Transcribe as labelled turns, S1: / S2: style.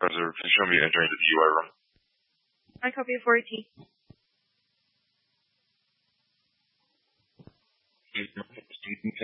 S1: Browser, can you show me entering to the UI room?
S2: I copy 4T.
S1: Can